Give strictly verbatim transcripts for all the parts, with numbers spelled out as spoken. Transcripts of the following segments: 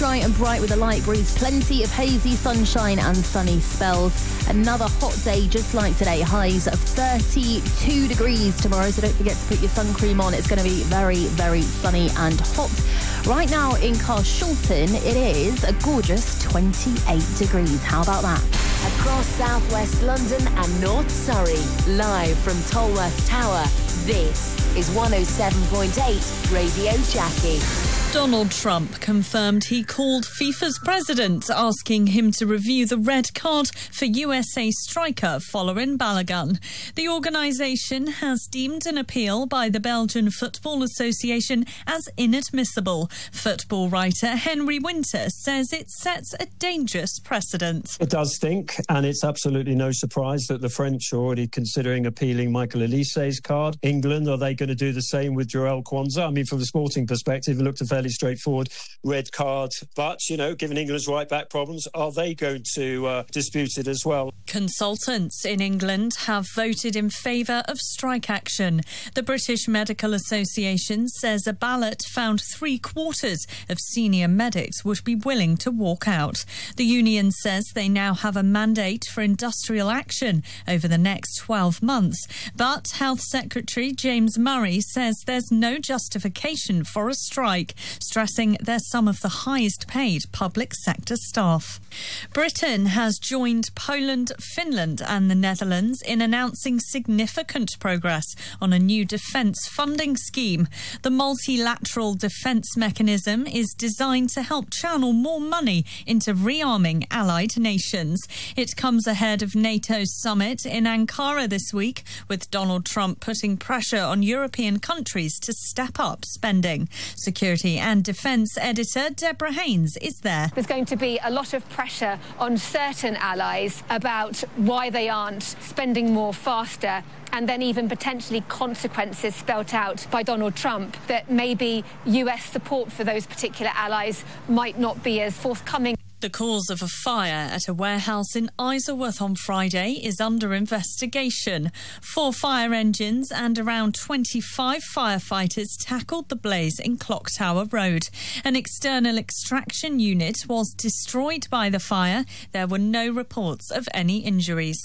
dry and bright with a light breeze. Plenty of hazy sunshine and sunny spells. Another hot day just like today. Highs of thirty-two degrees tomorrow, so don't forget to put your sun cream on. It's going to be very, very sunny and hot. Right now in Carshalton, it is a gorgeous twenty-eight degrees. How about that? Across southwest London and North Surrey, live from Tolworth Tower, this is one oh seven point eight Radio Jackie. Donald Trump confirmed he called FIFA's president, asking him to review the red card for U S A striker Folarin Balogun. The organisation has deemed an appeal by the Belgian Football Association as inadmissible. Football writer Henry Winter says it sets a dangerous precedent. It does stink, and it's absolutely no surprise that the French are already considering appealing Michael Olise's card. England, are they going to do the same with Joel Kwanzaa? I mean, from the sporting perspective, it looked a fairly straightforward red card. But, you know, given England's right-back problems, are they going to uh, dispute it as well? Consultants in England have voted in favour of strike action. The British Medical Association says a ballot found three-quarters of senior medics would be willing to walk out. The union says they now have a mandate for industrial action over the next twelve months. But Health Secretary James Murray says there's no justification for a strike, stressing they're some of the highest paid public sector staff. Britain has joined Poland, Finland and the Netherlands in announcing significant progress on a new defence funding scheme. The multilateral defence mechanism is designed to help channel more money into rearming allied nations. It comes ahead of NATO's summit in Ankara this week, with Donald Trump putting pressure on European countries to step up spending. Security and defence editor Deborah Haynes is there. There's going to be a lot of pressure on certain allies about why they aren't spending more faster, and then even potentially consequences spelt out by Donald Trump that maybe U S support for those particular allies might not be as forthcoming. The cause of a fire at a warehouse in Isleworth on Friday is under investigation. Four fire engines and around twenty-five firefighters tackled the blaze in Clocktower Road. An external extraction unit was destroyed by the fire. There were no reports of any injuries.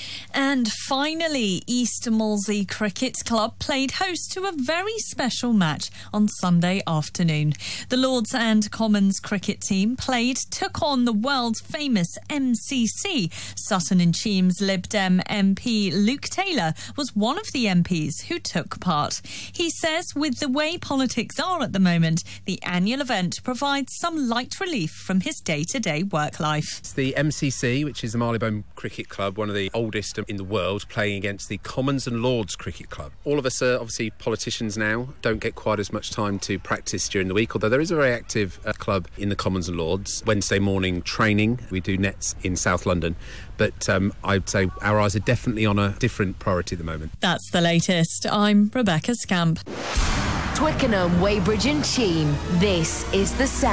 And finally, East Molesey Cricket Club played host to a very special match on Sunday afternoon. The Lords and Commons cricket team played, took on the world famous M C C. Sutton-in-Cheam's Lib Dem M P Luke Taylor was one of the M Ps who took part. He says with the way politics are at the moment, the annual event provides some light relief from his day-to-day work life. It's the M C C, which is the Marylebone Cricket Club, one of the oldest in the world, playing against the Commons and Lords Cricket Club. All of us are obviously politicians now, don't get quite as much time to practice during the week, although there is a very active uh, club in the Commons and Lords. Wednesday morning training, we do nets in South London, but um, I'd say our eyes are definitely on a different priority at the moment. That's the latest. I'm Rebecca Scamp. Twickenham, Weybridge and Cheam, this is the sound.